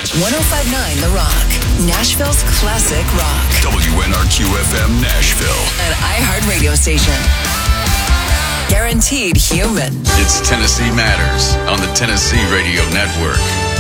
105.9 The Rock, Nashville's classic rock. WNRQ-FM Nashville. An iHeart radio station. Guaranteed human. It's Tennessee Matters on the Tennessee Radio Network.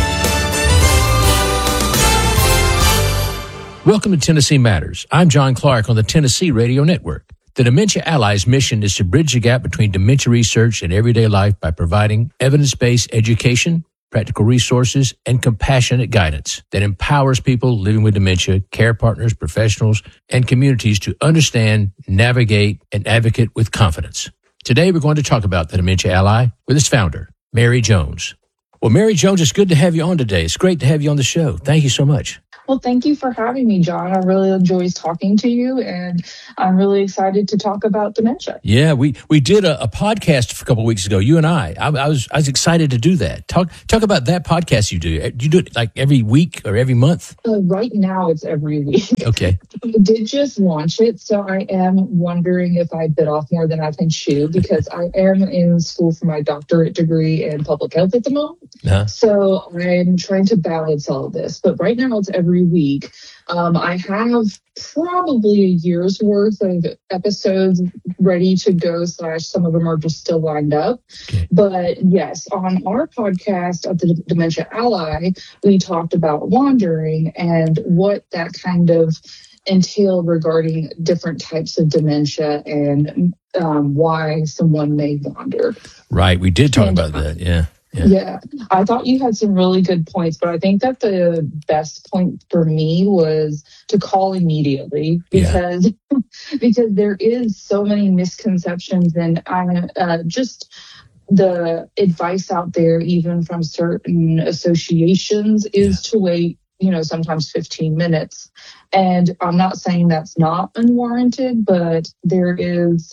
Welcome to Tennessee Matters. I'm John Clark on the Tennessee Radio Network. The Dementia Allies mission is to bridge the gap between dementia research and everyday life by providing evidence-based education, practical resources, and compassionate guidance that empowers people living with dementia, care partners, professionals, and communities to understand, navigate, and advocate with confidence. Today, we're going to talk about the Dementia Ally with its founder, Mary Jones. Well, Mary Jones, it's good to have you on today. It's great to have you on the show. Thank you so much. Well, thank you for having me, John. I really enjoy talking to you, and I'm really excited to talk about dementia. Yeah, we did a podcast a couple of weeks ago, you and I. I was excited to do that. Talk about that podcast you do. Do you do it like every week or every month? Right now, it's every week. Okay. I did just launch it, so I am wondering if I bit off more than I can chew, because I am in school for my doctorate degree in public health at the moment. Uh-huh. So I'm trying to balance all of this. But right now, it's every week. I have probably a year's worth of episodes ready to go, / some of them are just still lined up. Okay. But yes, on our podcast of the Dementia Ally, we talked about wandering and what that kind of entailed regarding different types of dementia and why someone may wander. Right, we did talk about that, yeah. Yeah, I thought you had some really good points, but I think that the best point for me was to call immediately, because because there is so many misconceptions, and just the advice out there, even from certain associations, is to wait, sometimes 15 minutes. And I'm not saying that's not unwarranted, but there is...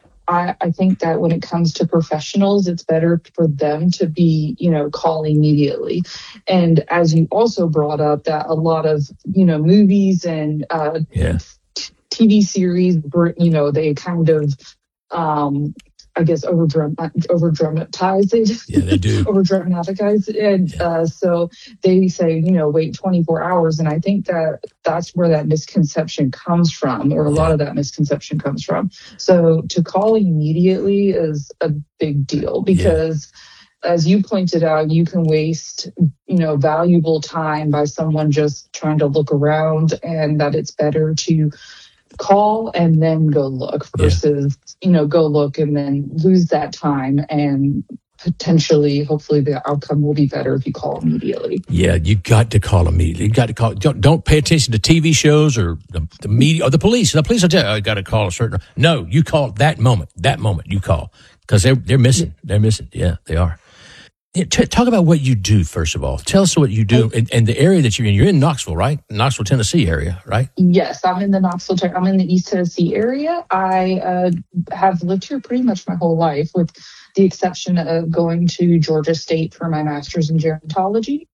I think that when it comes to professionals, it's better for them to be, call immediately. And as you also brought up, that a lot of, movies and TV series, they kind of, I guess, over-dramatize it. Yeah, they do. Over-dramatize it. And so they say, wait 24 hours. And I think that that's where that misconception comes from, or a lot of that misconception comes from. So to call immediately is a big deal, because as you pointed out, you can waste, valuable time by someone just trying to look around, and that it's better to call and then go look versus, go look and then lose that time, and potentially, hopefully the outcome will be better if you call immediately. Yeah, you got to call immediately. You got to call. Don't pay attention to TV shows or the media or the police. The police will tell you, I got to call a certain... No, you call that moment you call, because they're missing. They're missing. Yeah, they are. Talk about what you do, first of all. Tell us what you do and the area that you're in. You're in Knoxville, right? Knoxville, Tennessee area, right? Yes, I'm in I'm in the East Tennessee area. I have lived here pretty much my whole life, with the exception of going to Georgia State for my master's in gerontology.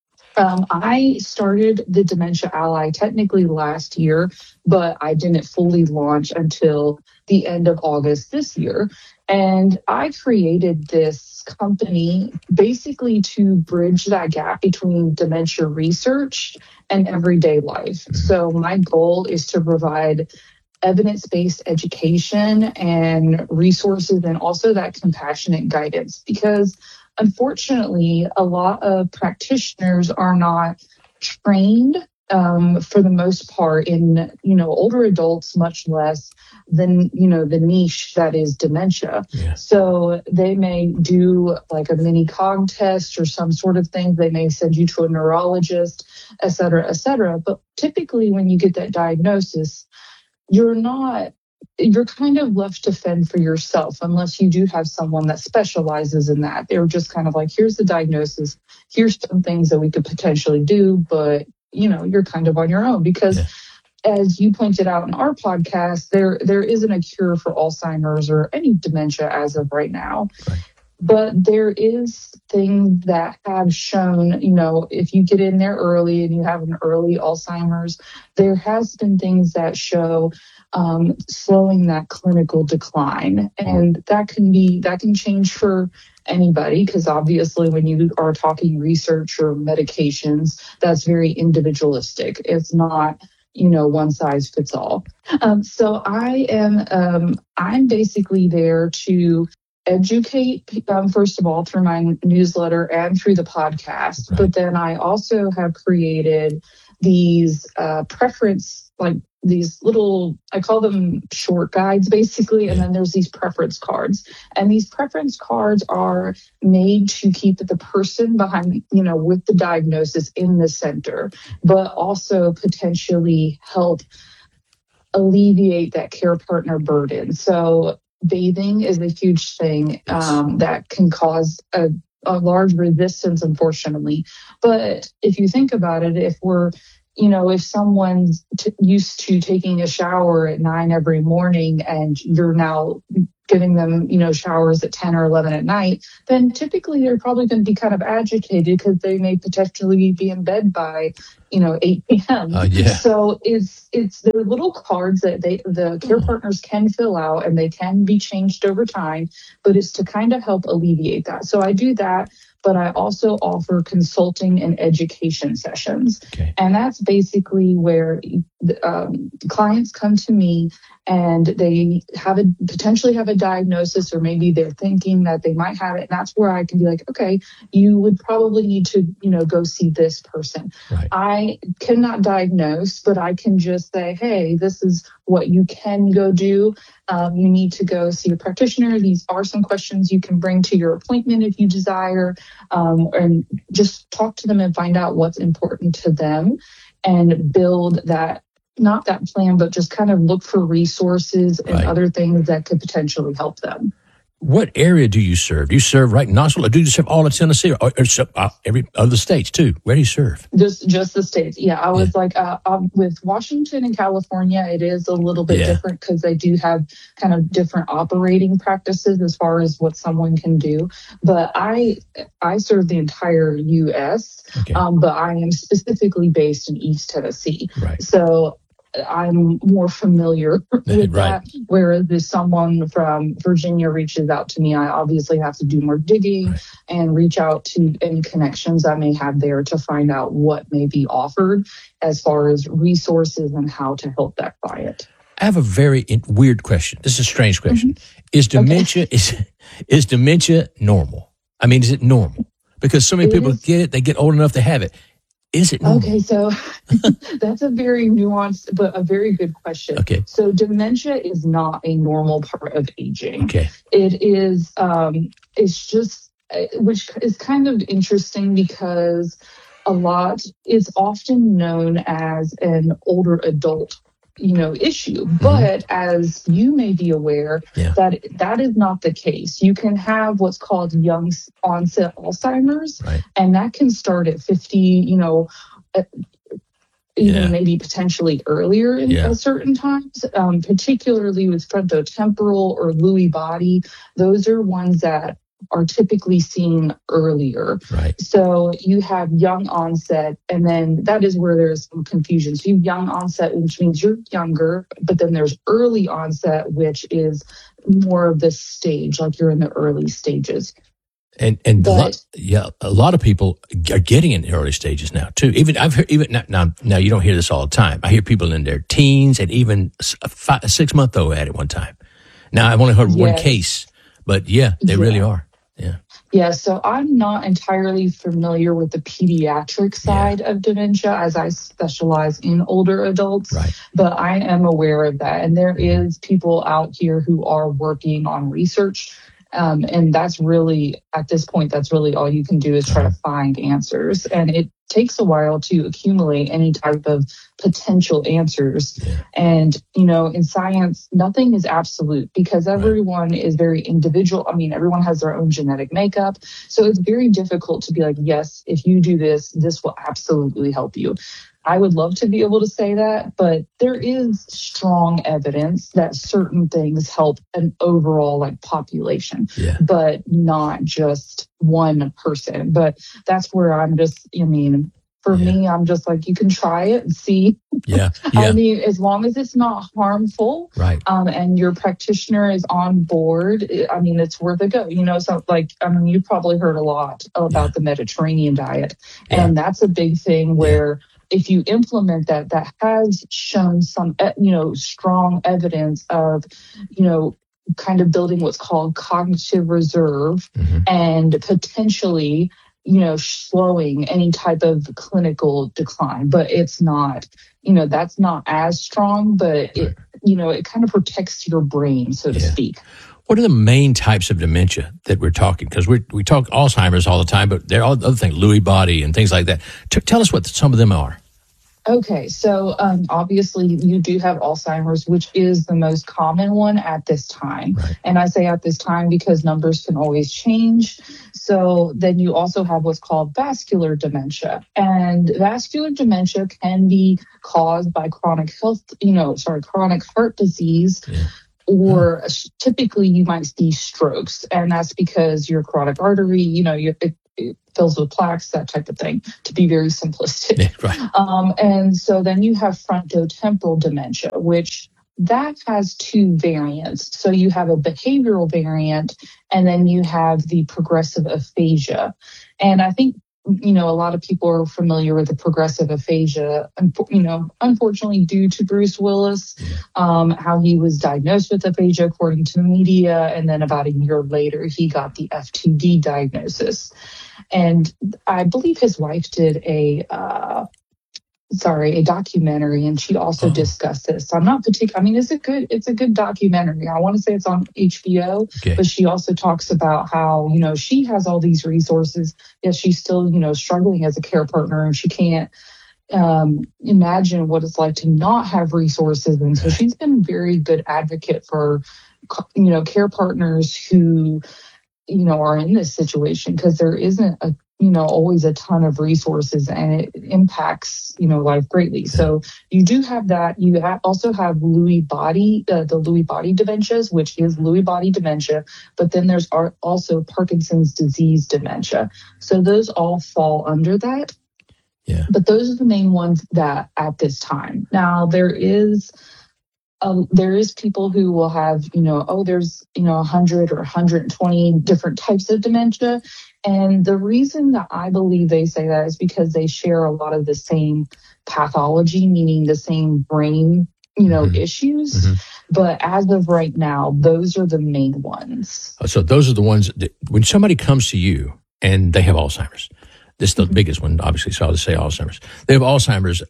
I started the Dementia Ally technically last year, but I didn't fully launch until the end of August this year. And I created this company basically to bridge that gap between dementia research and everyday life. So my goal is to provide evidence-based education and resources, and also that compassionate guidance, because unfortunately, a lot of practitioners are not trained for the most part in, older adults, much less than, the niche that is dementia. Yeah. So they may do like a mini cog test or some sort of thing. They may send you to a neurologist, et cetera, et cetera. But typically when you get that diagnosis, you're kind of left to fend for yourself, unless you do have someone that specializes in that. They're just kind of like, here's the diagnosis, here's some things that we could potentially do, but you're kind of on your own, because as you pointed out in our podcast, there isn't a cure for Alzheimer's or any dementia as of right now. Right. But there is things that have shown, if you get in there early and you have an early Alzheimer's, there has been things that show slowing that clinical decline. And that can change for anybody, because obviously when you are talking research or medications, that's very individualistic. It's not, one size fits all. So I'm basically there to educate, first of all, through my newsletter and through the podcast. Right. But then I also have created these preference, like these little, I call them short guides basically. And then there's these preference cards. And these preference cards are made to keep the person behind, with the diagnosis in the center, but also potentially help alleviate that care partner burden. So bathing is a huge thing that can cause a large resistance, unfortunately. But if you think about it, if someone's used to taking a shower at 9 every morning and you're now giving them, showers at 10 or 11 at night, then typically they're probably going to be kind of agitated because they may potentially be in bed by, 8 p.m. So there are little cards that the care partners can fill out and they can be changed over time, but it's to kind of help alleviate that. So I do that, but I also offer consulting and education sessions. Okay. And that's basically where clients come to me and they potentially have a diagnosis, or maybe they're thinking that they might have it. And that's where I can be like, okay, you would probably need to, go see this person. Right. I cannot diagnose, but I can just say, hey, this is what you can go do. You need to go see a practitioner. These are some questions you can bring to your appointment if you desire, and just talk to them and find out what's important to them and build that, not that plan, but just kind of look for resources and other things that could potentially help them. What area do you serve? Do you serve right in Knoxville, or do you serve all of Tennessee, or every other states too? Where do you serve? Just the states. Yeah, I was with Washington and California, it is a little bit different because they do have kind of different operating practices as far as what someone can do. But I serve the entire U.S., but I am specifically based in East Tennessee. Right. So I'm more familiar with that. Whereas if someone from Virginia reaches out to me, I obviously have to do more digging and reach out to any connections I may have there to find out what may be offered as far as resources and how to help that client. I have a very weird question. This is a strange question. Is dementia is dementia normal? I mean, is it normal? Because so many people get it, they get old enough to have it. Is it normal? Okay, so that's a very nuanced, but a very good question. Okay. So dementia is not a normal part of aging. Okay. It is, it's just, which is kind of interesting because it's often known as an older adult issue. But as you may be aware, that is not the case. You can have what's called young onset Alzheimer's, and that can start at 50, even maybe potentially earlier at certain times, particularly with frontotemporal or Lewy body. Those are ones that are typically seen earlier. Right. So you have young onset, and then that is where there's some confusion. So you have young onset, which means you're younger, but then there's early onset, which is more of this stage, like you're in the early stages. And a lot of people are getting in the early stages now too. Even I've heard, now you don't hear this all the time. I hear people in their teens and even a 6-month-old at it one time. Now I've only heard one case, but they really are. Yeah, so I'm not entirely familiar with the pediatric side of dementia, as I specialize in older adults, but I am aware of that. And there is people out here who are working on research. And that's really, at this point, that's really all you can do is try to find answers. And it takes a while to accumulate any type of potential answers. And, in science, nothing is absolute because everyone is very individual. I mean, everyone has their own genetic makeup. So it's very difficult to be like, yes, if you do this, this will absolutely help you. I would love to be able to say that, but there is strong evidence that certain things help an overall population, but not just one person. But that's where I'm just, For me, I'm just like, you can try it and see. Yeah. I mean, as long as it's not harmful, right. And your practitioner is on board, I mean, it's worth a go. So you've probably heard a lot about the Mediterranean diet, and that's a big thing where if you implement that has shown some, strong evidence of, kind of building what's called cognitive reserve and potentially, slowing any type of clinical decline. But it's not, that's not as strong, but it, it kind of protects your brain, so to speak. What are the main types of dementia that we're talking? Because we talk Alzheimer's all the time, but there are other things, Lewy body and things like that. Tell us what some of them are. Okay, so obviously you do have Alzheimer's, which is the most common one at this time. Right. And I say at this time because numbers can always change. So then you also have what's called vascular dementia. And vascular dementia can be caused by chronic heart disease. Yeah. Or typically you might see strokes, and that's because your carotid artery, it fills with plaques, that type of thing, to be very simplistic. Yeah, right. And so then you have frontotemporal dementia, which that has two variants. So you have a behavioral variant, and then you have the progressive aphasia. And I think, a lot of people are familiar with the progressive aphasia, unfortunately due to Bruce Willis, how he was diagnosed with aphasia according to the media. And then about a year later, he got the F2D diagnosis. And I believe his wife did a documentary, and she also discussed this. So I'm not particular. I mean, it's a good documentary. I want to say it's on HBO, but she also talks about how, she has all these resources. Yes, she's still, struggling as a care partner, and she can't imagine what it's like to not have resources. And so she's been a very good advocate for, care partners who, are in this situation, because there isn't always a ton of resources, and it impacts, life greatly. So you do have that. You also have Lewy body, the Lewy body dementias, which is Lewy body dementia, but then there's also Parkinson's disease dementia. So those all fall under that. Yeah. But those are the main ones that at this time. Now there is people who will have, there's, 100 or 120 different types of dementia. And the reason that I believe they say that is because they share a lot of the same pathology, meaning the same brain, issues. Mm-hmm. But as of right now, those are the main ones. So those are the ones that when somebody comes to you and they have Alzheimer's, this is the biggest one, obviously, so I'll just say Alzheimer's. They have Alzheimer's,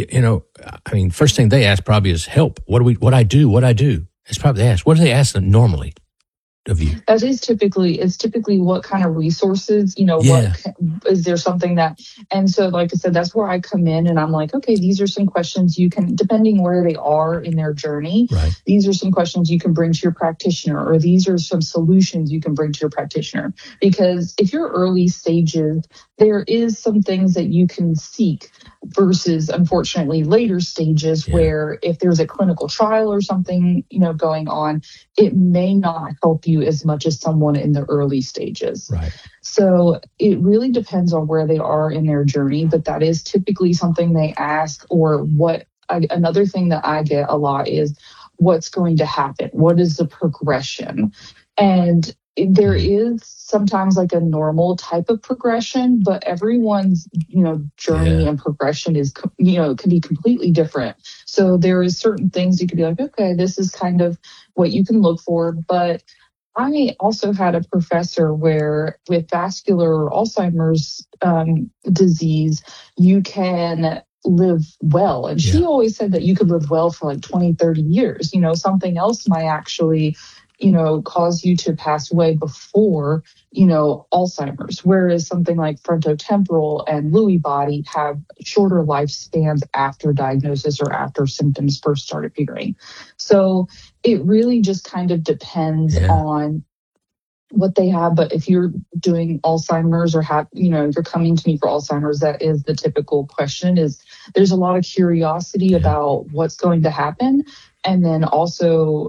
first thing they ask probably is help. What I do? It's probably they ask. What do they ask them normally of you? That is typically what kind of resources, what is there something that, and so like I said, that's where I come in and I'm like, okay, these are some questions you can, depending where they are in their journey, right. These are some questions you can bring to your practitioner, or these are some solutions you can bring to your practitioner. Because if you're early stages, there is some things that you can seek versus unfortunately later stages where if there's a clinical trial or something, going on, it may not help you as much as someone in the early stages. Right. So it really depends on where they are in their journey, but that is typically something they ask. Or another thing that I get a lot is what's going to happen? What is the progression? And there is sometimes like a normal type of progression, but everyone's, journey and progression is, can be completely different. So there is certain things you could be like, okay, this is kind of what you can look for. But I also had a professor where with vascular Alzheimer's disease, you can live well. And she always said that you could live well for like 20, 30 years. Something else might actually cause you to pass away before, Alzheimer's, whereas something like frontotemporal and Lewy body have shorter lifespans after diagnosis or after symptoms first start appearing. So it really just kind of depends on what they have. But if you're doing Alzheimer's or you're coming to me for Alzheimer's, that is the typical question. Is there's a lot of curiosity about what's going to happen. And then also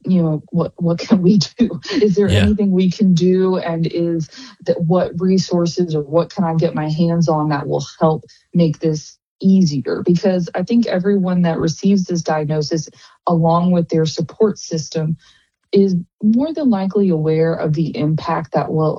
what can we do? Is there anything we can do? And is that what resources or what can I get my hands on that will help make this easier? Because I think everyone that receives this diagnosis, along with their support system, is more than likely aware of the impact that will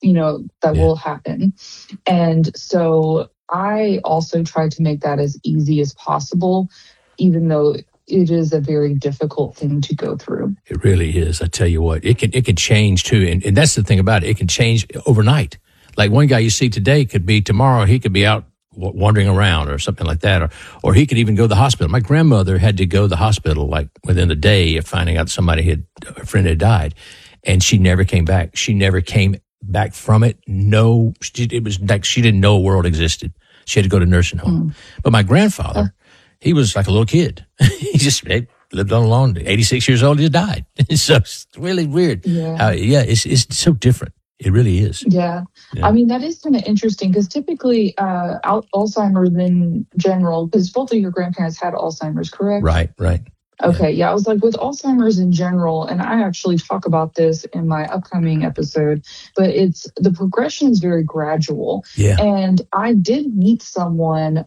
will happen. And so I also try to make that as easy as possible, even though it is a very difficult thing to go through. It really is. I tell you what, it can change too. And that's the thing about it. It can change overnight. Like one guy you see today could be tomorrow, he could be out wandering around or something like that. Or he could even go to the hospital. My grandmother had to go to the hospital like within a day of finding out a friend had died. And she never came back. She never came back from it. No, it was like she didn't know a world existed. She had to go to nursing home. But my grandfather, he was like a little kid. He just lived on alone. 86 years old, he just died. So it's really weird. Yeah. It's so different. It really is. Yeah. I mean, that is kind of interesting because typically Alzheimer's in general, because both of your grandparents had Alzheimer's, correct? Right. Okay, yeah, I was like, with Alzheimer's in general, and I actually talk about this in my upcoming episode, but the progression is very gradual. Yeah. And I did meet someone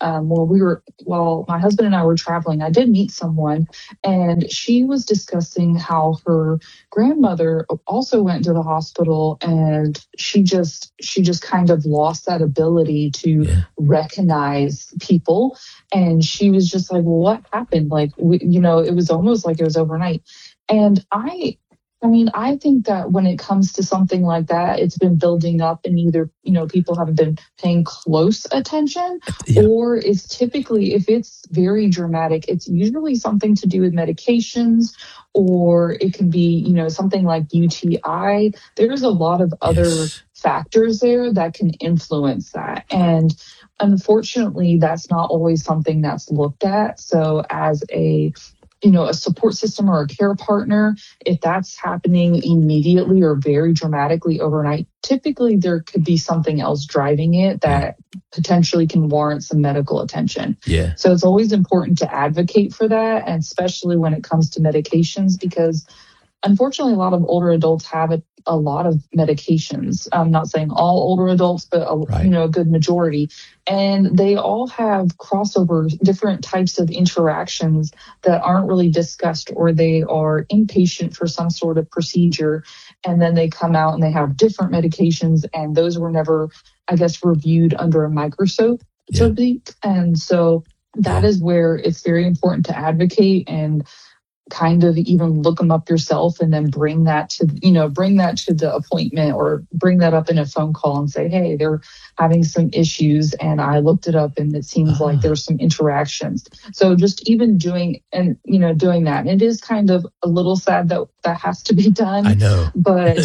while my husband and I were traveling, I did meet someone, and she was discussing how her grandmother also went to the hospital, and she just kind of lost that ability to recognize people. And she was just like, well, what happened? Like, it was almost like it was overnight. And I think that when it comes to something like that, it's been building up and either, people haven't been paying close attention or it's typically, if it's very dramatic, it's usually something to do with medications, or it can be, something like UTI. There's a lot of other factors there that can influence that. And unfortunately, that's not always something that's looked at. So as a support system or a care partner, if that's happening immediately or very dramatically overnight, typically there could be something else driving it that potentially can warrant some medical attention. Yeah. So it's always important to advocate for that, and especially when it comes to medications, because unfortunately, a lot of older adults have a lot of medications. I'm not saying all older adults, but a good majority. And they all have crossover, different types of interactions that aren't really discussed, or they are inpatient for some sort of procedure. And then they come out and they have different medications, and those were never, I guess, reviewed under a microscope, so to speak. And so that is where it's very important to advocate and kind of even look them up yourself, and then bring that to the appointment, or bring that up in a phone call and say, hey, they're having some issues and I looked it up and it seems like there's some interactions. So just even doing that. And it is kind of a little sad that has to be done. I know. But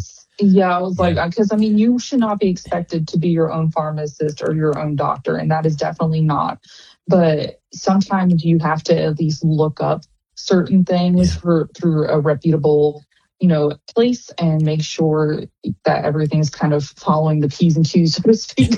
I was like, because you should not be expected to be your own pharmacist or your own doctor. And that is definitely not. But sometimes you have to at least look up certain things through a reputable, place, and make sure that everything's kind of following the P's and Q's, so to speak.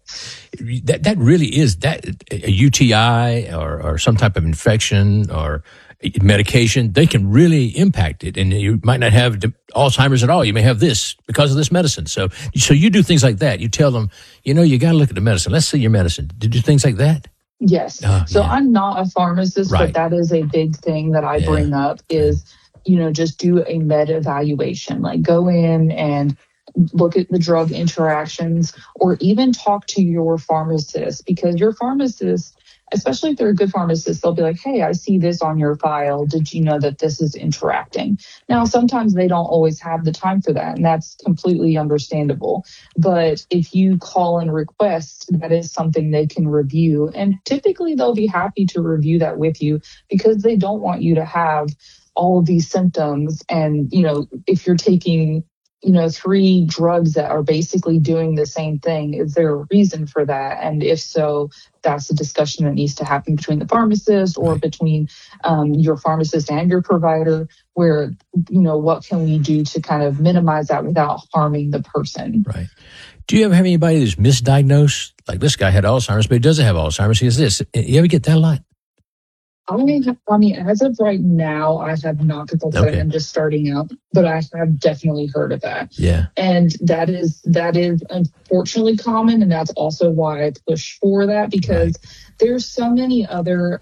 That really is that a UTI or some type of infection or medication. They can really impact it, and you might not have Alzheimer's at all. You may have this because of this medicine. So you do things like that. You tell them, you got to look at the medicine. Let's see your medicine. Did you do things like that? Yes. I'm not a pharmacist, but that is a big thing that I bring up is, just do a med evaluation, like go in and look at the drug interactions, or even talk to your pharmacist, because your pharmacist, especially if they're a good pharmacist, they'll be like, hey, I see this on your file. Did you know that this is interacting? Now, sometimes they don't always have the time for that, and that's completely understandable. But if you call and request, that is something they can review. And typically they'll be happy to review that with you, because they don't want you to have all of these symptoms. And, if you're taking 3 drugs that are basically doing the same thing, is there a reason for that? And if so, that's a discussion that needs to happen between the pharmacist or between your pharmacist and your provider, where, what can we do to kind of minimize that without harming the person? Right. Do you ever have anybody who's misdiagnosed? Like this guy had Alzheimer's, but he doesn't have Alzheimer's. He has this. You ever get that a lot? I mean, as of right now, I have not, because I'm just starting out, but I have definitely heard of that. Yeah. And that is unfortunately common. And that's also why I push for that, because there's so many other,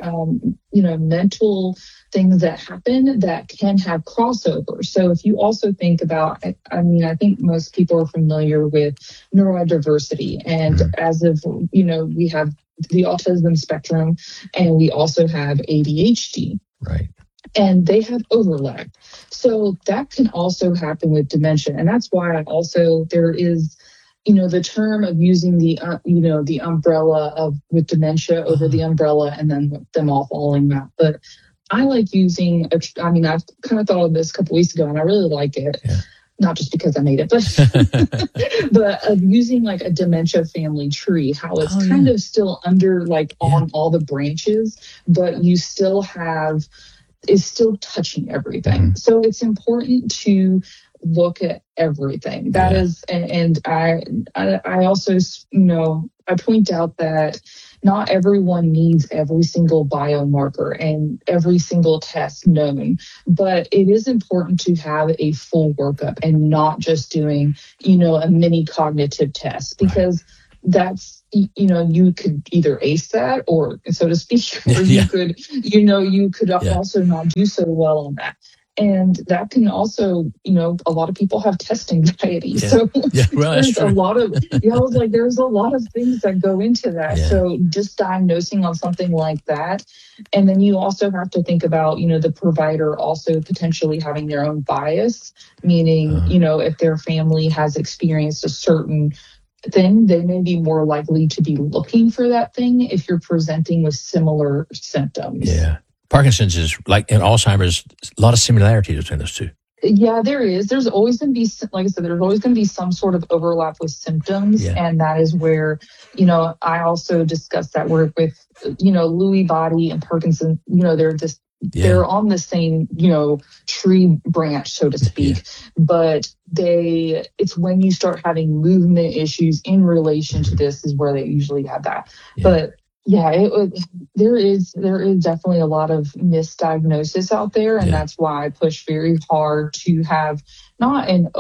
mental things that happen that can have crossover. So if you also think about, I think most people are familiar with neurodiversity. And as of, we have the autism spectrum, and we also have ADHD. Right. And they have overlap. So that can also happen with dementia. And that's why there is, the term of using the umbrella of with dementia over the umbrella, and then them all falling out. But I like using, I've kind of thought of this a couple weeks ago, and I really like it. Yeah. Not just because I made it, but of using like a dementia family tree, how it's kind of still under on all the branches, but you still is still touching everything. So it's important to look at everything. That is, and I also, I point out that not everyone needs every single biomarker and every single test known, but it is important to have a full workup and not just doing, a mini cognitive test, because that's, you could either ace that, or so to speak, or you could also not do so well on that. And that can also, a lot of people have test anxiety. Yeah. So Well, there's a lot of, there's a lot of things that go into that. Yeah. So just diagnosing on something like that. And then you also have to think about, the provider also potentially having their own bias, meaning, if their family has experienced a certain thing, they may be more likely to be looking for that thing if you're presenting with similar symptoms. Yeah. Parkinson's is like in Alzheimer's, a lot of similarities between those two. Yeah, there is. There's always going to be, like I said, there's always going to be some sort of overlap with symptoms. Yeah. And that is where, I also discussed that work with, Lewy body and Parkinson, they're on the same, tree branch, so to speak. But it's when you start having movement issues in relation to this is where they usually have that. Yeah. But there is definitely a lot of misdiagnosis out there, and that's why I push very hard to have not an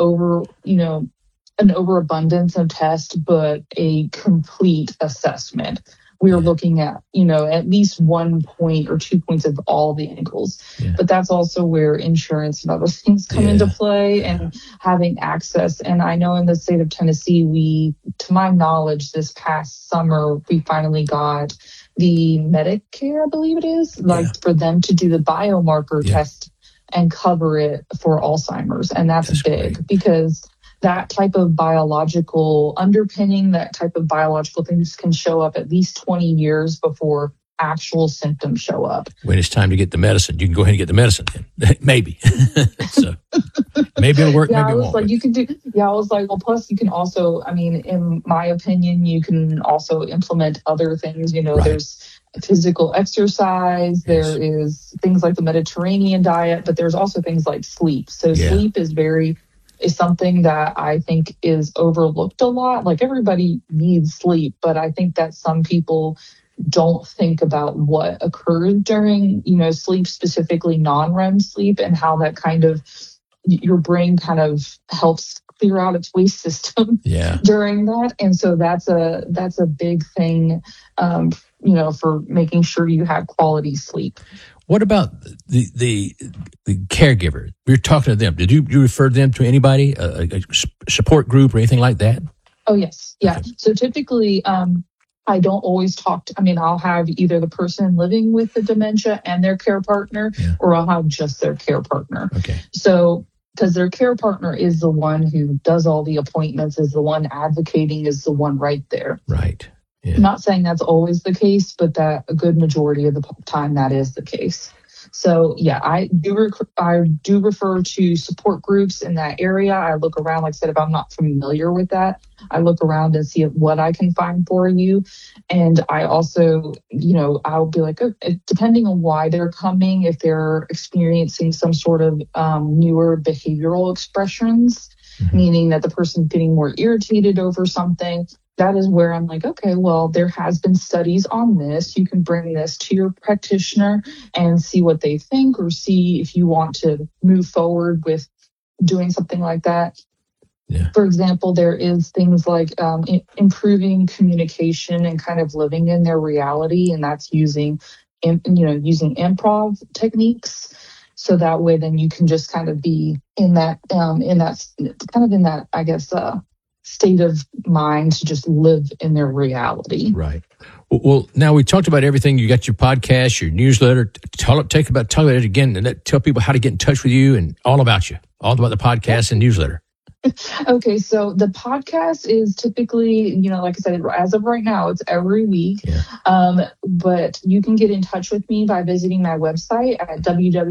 overabundance of tests, but a complete assessment. We are looking at, at least 1 point or 2 points of all the angles. Yeah. But that's also where insurance and other things come into play, and having access. And I know in the state of Tennessee, to my knowledge, this past summer, we finally got the Medicare, I believe it is, for them to do the biomarker test and cover it for Alzheimer's. And that's big, great, because that type of biological underpinning, that type of biological things can show up at least 20 years before actual symptoms show up. When it's time to get the medicine, you can go ahead and get the medicine then. Maybe. So maybe it'll work, maybe it won't. I was like, well, plus you can also, in my opinion, you can also implement other things. There's physical exercise, there is things like the Mediterranean diet, but there's also things like sleep. So sleep is something that I think is overlooked a lot. Like, everybody needs sleep, but I think that some people don't think about what occurs during, sleep, specifically non-REM sleep, and how that kind of, your brain kind of helps clear out its waste system during that. And so that's a big thing, for making sure you have quality sleep. What about the caregiver? You're talking to them. Did you refer them to anybody, a support group or anything like that? Oh, yes. Yeah. Okay. So typically, I don't always talk I'll have either the person living with the dementia and their care partner, or I'll have just their care partner. Okay. So, because their care partner is the one who does all the appointments, is the one advocating, is the one right there. Right. Yeah. I'm not saying that's always the case, but that a good majority of the time that is the case. So I do refer to support groups in that area. I look around, like I said, if I'm not familiar with that, I look around and see what I can find for you. And I also, I'll be like, depending on why they're coming, if they're experiencing some sort of newer behavioral expressions, meaning that the person's getting more irritated over something, that is where I'm like, okay, well, there has been studies on this. You can bring this to your practitioner and see what they think, or see if you want to move forward with doing something like that. Yeah. For example, there is things like improving communication and kind of living in their reality, and that's using improv techniques. So that way, then you can just kind of be in that I guess state of mind to just live in their reality. Right. Well, now we talked about everything. You got your podcast, your newsletter. Talk about it again, and tell people how to get in touch with you and all about you, all about the podcast and newsletter. Okay, so the podcast is typically, like I said, as of right now, it's every week. Yeah. But you can get in touch with me by visiting my website at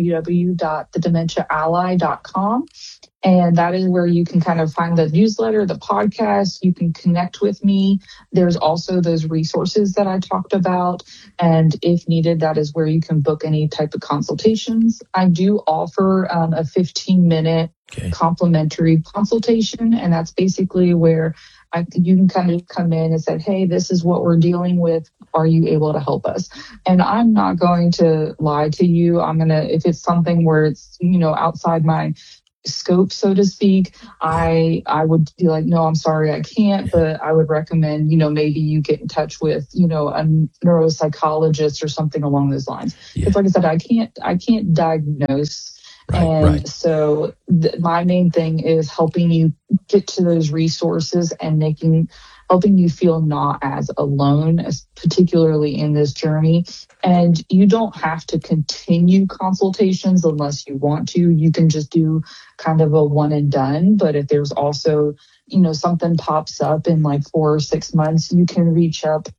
www.thedementiaally.com. And that is where you can kind of find the newsletter, the podcast. You can connect with me. There's also those resources that I talked about. And if needed, that is where you can book any type of consultations. I do offer a 15-minute complimentary consultation. And that's basically where you can kind of come in and say, hey, this is what we're dealing with. Are you able to help us? And I'm not going to lie to you. If it's something where it's, outside my scope, so to speak, I would be like, no, I'm sorry, I can't, but I would recommend, maybe you get in touch with, a neuropsychologist or something along those lines. Because like I said, I can't diagnose. Right. So my main thing is helping you get to those resources and helping you feel not as alone, particularly in this journey. And you don't have to continue consultations unless you want to. You can just do kind of a one and done. But if there's also, something pops up in like 4 or 6 months, you can reach out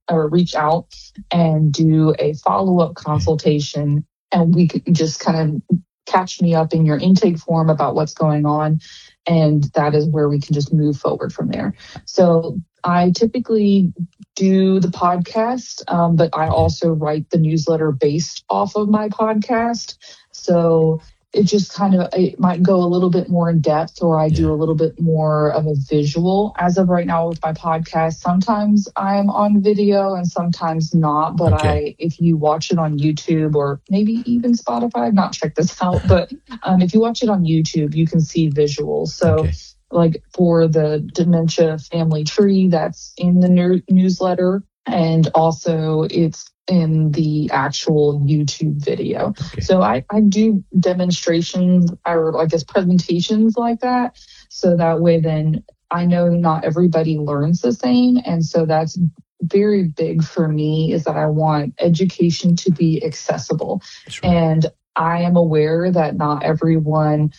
and do a follow-up consultation. And we could just kind of catch me up in your intake form about what's going on. And that is where we can just move forward from there. So I typically do the podcast, but I also write the newsletter based off of my podcast. So it might go a little bit more in depth, or I do a little bit more of a visual. As of right now with my podcast, sometimes I'm on video and sometimes not. But if you watch it on YouTube or maybe even Spotify, I've not checked this out, but if you watch it on YouTube, you can see visuals. So like for the dementia family tree, that's in the newsletter, and also it's in the actual YouTube video. So I do demonstrations, or I guess presentations like that. So that way then I know not everybody learns the same. And so that's very big for me, is that I want education to be accessible. Right. And I am aware that not everyone,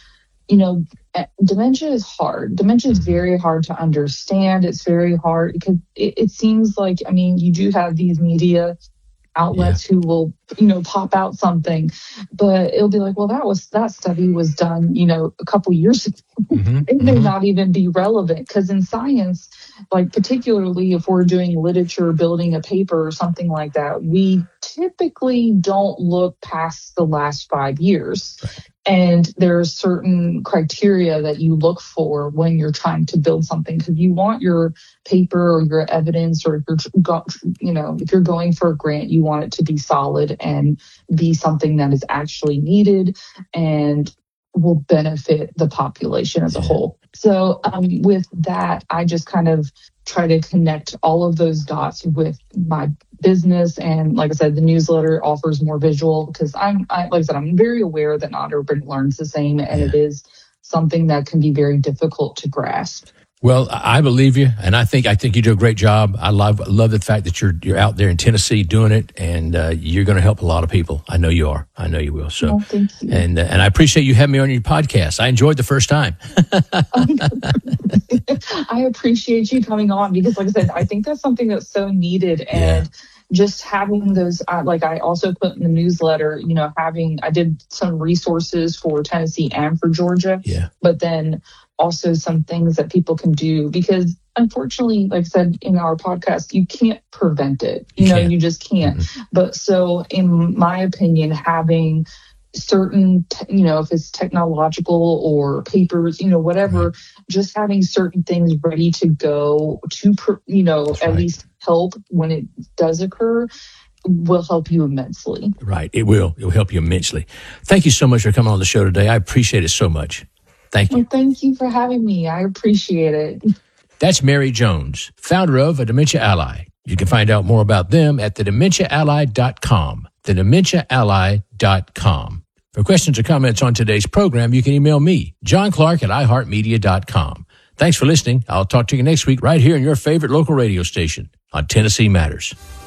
dementia is hard. Dementia is very hard to understand. It's very hard because it seems like, you do have these media outlets who will, pop out something, but it'll be like, well, that study was done, a couple years ago. It may not even be relevant, because in science, like particularly if we're doing literature, building a paper or something like that, we typically don't look past the last 5 years. Right. And there are certain criteria that you look for when you're trying to build something, because you want your paper or your evidence, or if you're going for a grant, you want it to be solid and be something that is actually needed and will benefit the population as a whole. So with that, I just kind of try to connect all of those dots with my business. And like I said, the newsletter offers more visual, because I'm very aware that not everybody learns the same, and it is something that can be very difficult to grasp. Well, I believe you, and I think you do a great job. I love the fact that you're out there in Tennessee doing it, and you're going to help a lot of people. I know you are. I know you will. So, thank you. And I appreciate you having me on your podcast. I enjoyed the first time. I appreciate you coming on, because, like I said, I think that's something that's so needed, and just having those, like I also put in the newsletter, I did some resources for Tennessee and for Georgia, but then also some things that people can do, because unfortunately, like I said in our podcast, you can't prevent it. You just can't. But so in my opinion, having certain, if it's technological or papers, whatever, Right. just having certain things ready to go to, That's at right. least help when it does occur will help you immensely. Right. It will. It will help you immensely. Thank you so much for coming on the show today. I appreciate it so much. Thank you. Well, thank you for having me. I appreciate it. That's Mary Jones, founder of A Dementia Ally. You can find out more about them at thedementiaally.com. Thedementiaally.com. For questions or comments on today's program, you can email me, John Clark at iHeartMedia.com. Thanks for listening. I'll talk to you next week right here in your favorite local radio station on Tennessee Matters.